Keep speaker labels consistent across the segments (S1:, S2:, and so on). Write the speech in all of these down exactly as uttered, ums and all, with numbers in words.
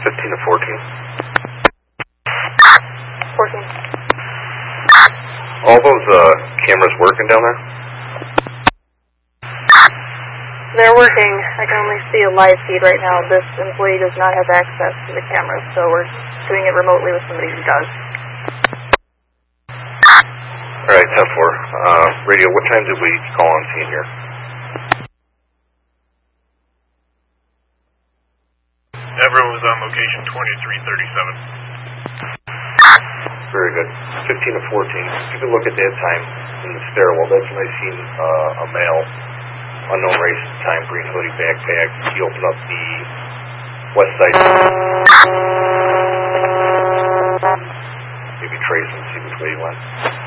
S1: fifteen to fourteen.
S2: fourteen.
S1: All those uh, cameras working down there?
S2: They're working. I can only see a live feed right now. This employee does not have access to the cameras, so we're doing it remotely with somebody who does.
S1: All right, ten four. Uh, radio, what time did we call on scene here?
S3: Everyone was on location twenty-three thirty-seven.
S1: Very good. fifteen to fourteen. Take a look at that time in the stairwell. That's when I seen uh, a male, unknown race, time, green hoodie, backpack. He opened up the west side. Maybe trace and see which way he went.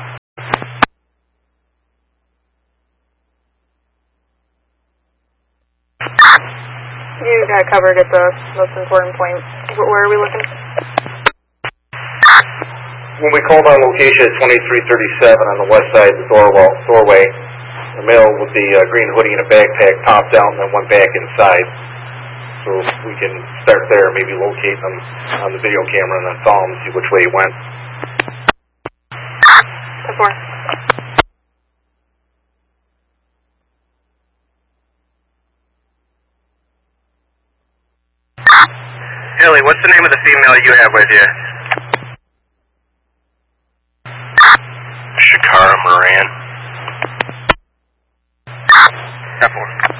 S2: You got covered at the most important point. Where are we looking?
S1: When we called on location at twenty-three thirty-seven on the west side of the doorway, doorway the male with the uh, green hoodie and a backpack popped out and then went back inside. So we can start there, maybe locate him on the video camera and then follow him and see which way he went.
S2: ten four.
S4: Hilly, what's the name of the female you have with you? Shakara Moran. ten four.